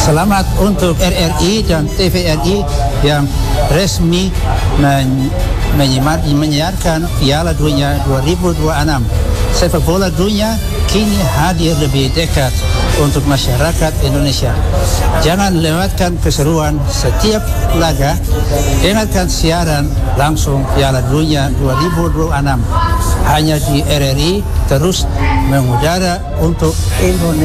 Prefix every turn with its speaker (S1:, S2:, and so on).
S1: Selamat untuk RRI dan TVRI yang resmi menyiarkan Piala Dunia 2026. Sepak bola dunia kini hadir lebih dekat untuk masyarakat Indonesia. Jangan lewatkan keseruan setiap laga. Dengarkan siaran langsung Piala Dunia 2026 hanya di RRI, terus mengudara untuk Indonesia.